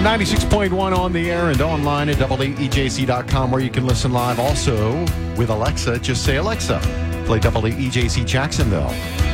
96.1 on the air and online at WEJC.com, where you can listen live. Also, with Alexa, just say, Alexa, play WEJC Jacksonville.